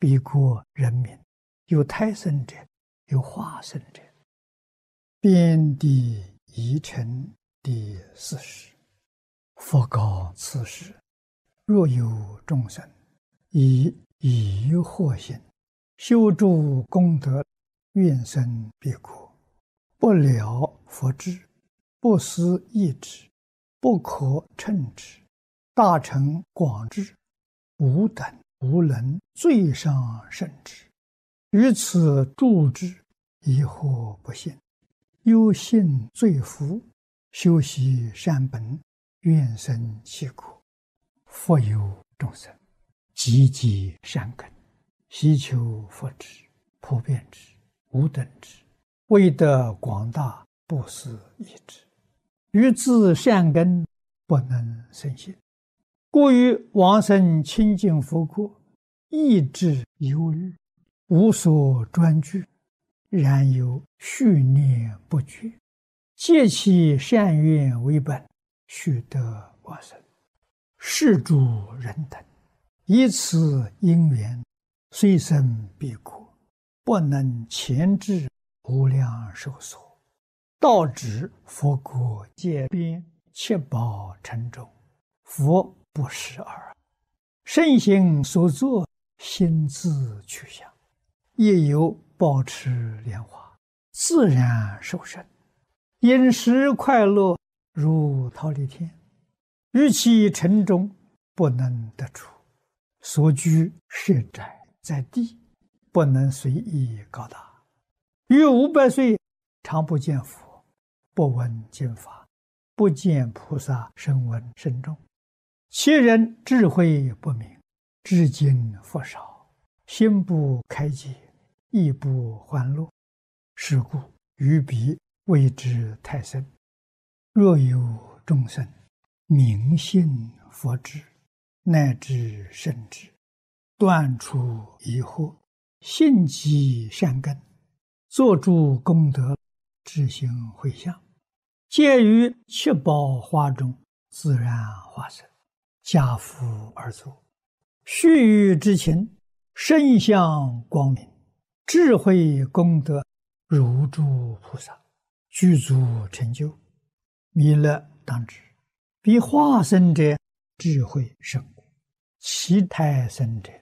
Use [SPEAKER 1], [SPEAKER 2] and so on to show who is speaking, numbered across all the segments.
[SPEAKER 1] 彼国人民，有胎生者，有化生者。遍地宜城第40。佛告此时：若有众生以疑惑心修诸功德，愿生彼国，不了佛智，不思议之，不可称之，大乘广智，无等无能最上甚至，于此助之，疑惑不信，忧信罪福，修习善本，愿生其国。复有众生积极善根，希求佛智，普遍之，无等之，为得广大，不思议之，于自善根不能生信，故于往生清净佛国，意志忧虑，无所专具，然有续念不绝，借其善愿为本，须得往生。是诸人等以此因缘，虽生彼国，不能前至无量寿所，到指佛国界边，七宝城中，佛不识耳。圣行所作，心自去向，亦有保持莲花，自然受生，饮食快乐，如忉利天。于其城中不能得出，所居设宅在地，不能随意高大。于500岁常不见佛，不闻经法，不见菩萨声闻甚众。其人智慧不明，至今佛少，心不开解，亦不欢乐。是故于彼谓之太深。若有众生明信佛智，乃至圣智，断除疑惑，信积善根，作诸功德，智行回向，皆于七宝花中自然化生，家福而作。须臾之情，身相光明，智慧功德如诸菩萨，具足成就。弥勒当知，彼化生者智慧甚广，其胎生者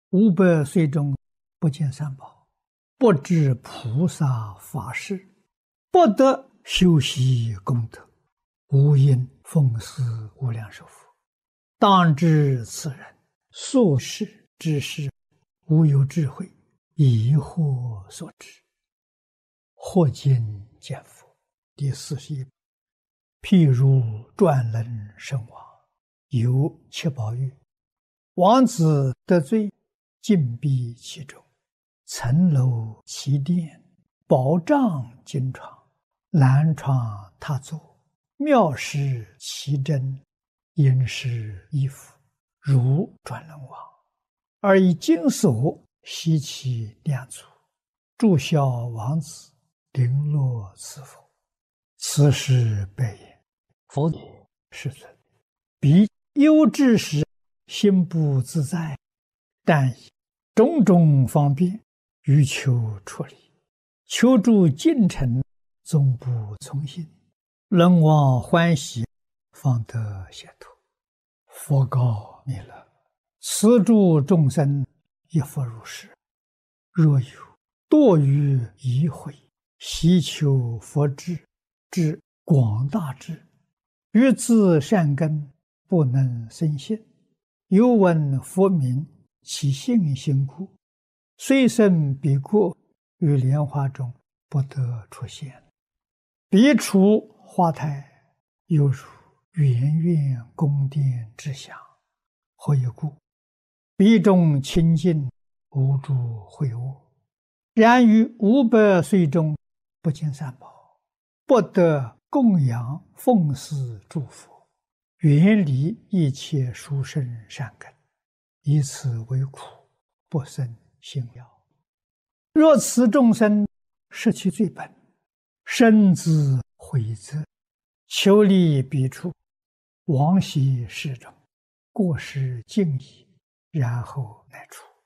[SPEAKER 1] 500岁中不见三宝，不知菩萨法事，不得修习功德，无因奉事无量寿佛。当知此人所事之事，无有智慧，疑惑所致。或今见佛第41。譬如转轮圣王，有七宝玉，王子得罪，禁闭其中，层楼其殿，宝帐金床，兰床榻座，妙饰其珍，殷实衣服，如转轮王，而以金锁悉其两足，祝孝王子，绫罗赐佛。此时白言：佛也，世尊，彼忧至时，心不自在，但以种种方便，欲求出离，求助近臣，终不从心，人望欢喜，方得解脱。佛告弥勒：此诸众生亦复如是。若有堕于疑慧，希求佛智，至广大智，于自善根不能生信，犹闻佛名，其信心故，虽生彼国，于莲花中不得出现。彼处花台，犹如圆圆宫殿之祥。何以故？彼中清净，无诸秽恶。然于500岁中不见三宝，不得供养奉祀诸佛，远离一切殊胜善根，以此为苦，不生信了。若此众生失其罪本，深自悔责，求离彼处，往昔世中过失尽已，然后来出。